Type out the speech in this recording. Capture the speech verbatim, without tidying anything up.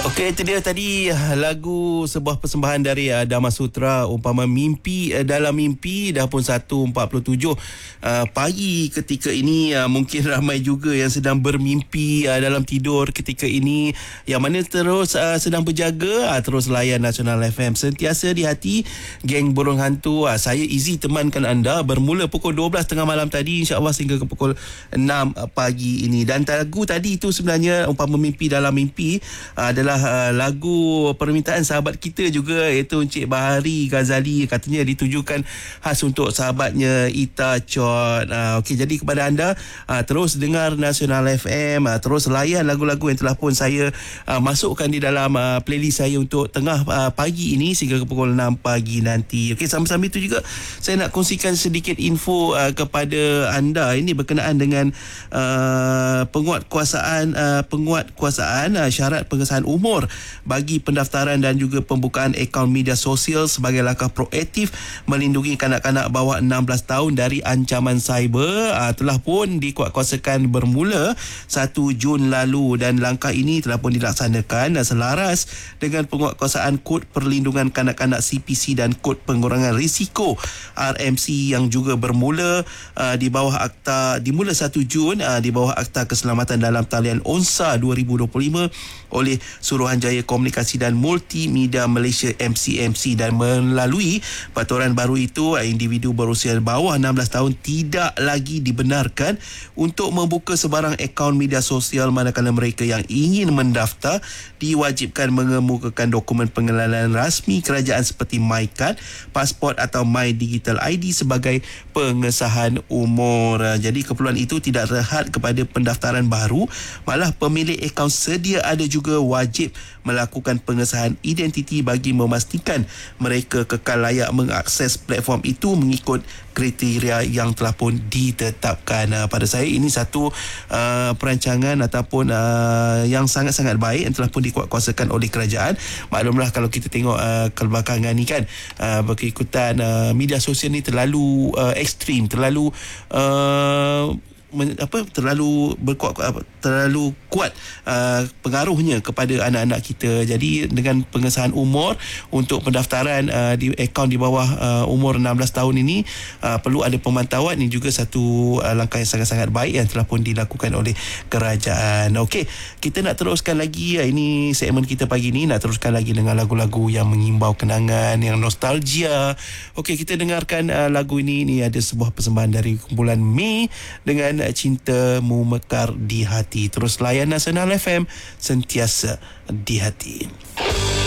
Okey, itu dia tadi lagu sebuah persembahan dari uh, Dama Sutra, umpama mimpi uh, dalam mimpi. Dah pun satu empat puluh tujuh uh, pagi ketika ini. Uh, mungkin ramai juga yang sedang bermimpi uh, dalam tidur ketika ini, yang mana terus uh, sedang berjaga. Uh, terus layan Nasional F M sentiasa di hati, geng burung hantu. Uh, saya Izzy temankan anda bermula pukul dua belas tengah malam tadi, insya-Allah sehingga ke pukul enam pagi ini. Dan lagu tadi itu sebenarnya umpama mimpi dalam mimpi uh, adalah Uh, lagu permintaan sahabat kita juga, iaitu Encik Bahari Ghazali. Katanya ditujukan khas untuk sahabatnya Ita Chot. Uh, Okey, jadi kepada anda, uh, terus dengar Nasional F M, uh, terus layan lagu-lagu yang telah pun saya uh, masukkan di dalam uh, playlist saya untuk tengah uh, pagi ini sehingga ke pukul enam pagi nanti. Okey, sambil-sambil itu juga saya nak kongsikan sedikit info uh, kepada anda. Ini berkenaan dengan uh, penguatkuasaan uh, penguatkuasaan uh, syarat pengesahan umur bagi pendaftaran dan juga pembukaan akaun media sosial sebagai langkah proaktif melindungi kanak-kanak bawah enam belas tahun dari ancaman cyber. Aa, telah pun dikuatkuasakan bermula satu Jun lalu, dan langkah ini telah pun dilaksanakan selaras dengan penguatkuasaan Kod Perlindungan Kanak-kanak C P C dan Kod Pengurangan Risiko R M C yang juga bermula aa, di bawah Akta dimula satu Jun aa, di bawah Akta Keselamatan dalam Talian Onsa dua ribu dua puluh lima oleh Suruhanjaya Komunikasi dan Multimedia Malaysia M C M C. Dan melalui peraturan baru itu, individu berusia bawah enam belas tahun tidak lagi dibenarkan untuk membuka sebarang akaun media sosial, manakala mereka yang ingin mendaftar diwajibkan mengemukakan dokumen pengenalan rasmi kerajaan seperti MyCard, pasport atau My Digital I D sebagai pengesahan umur. Jadi keperluan itu tidak terhad kepada pendaftaran baru, malah pemilik akaun sedia ada juga wajib melakukan pengesahan identiti bagi memastikan mereka kekal layak mengakses platform itu mengikut kriteria yang telah pun ditetapkan. Uh, pada saya ini satu uh, perancangan ataupun uh, yang sangat-sangat baik yang telah pun dikuatkuasakan oleh kerajaan. Maklumlah kalau kita tengok uh, kebelakangan ni kan, uh, berikutan uh, media sosial ni terlalu uh, ekstrim, terlalu uh, Men, apa terlalu berkuat apa, terlalu kuat uh, pengaruhnya kepada anak-anak kita. Jadi dengan pengesahan umur untuk pendaftaran uh, di akaun di bawah uh, umur enam belas tahun ini, uh, perlu ada pemantauan. Ini juga satu uh, langkah yang sangat-sangat baik yang telah pun dilakukan oleh kerajaan. Okey, kita nak teruskan lagi. Uh, ini segmen kita pagi ni nak teruskan lagi dengan lagu-lagu yang mengimbau kenangan, yang nostalgia. Okey, kita dengarkan uh, lagu ini. Ini ada sebuah persembahan dari kumpulan Mei dengan Cintamu Mekar di Hati. Terus layan Nasional F M sentiasa di hati.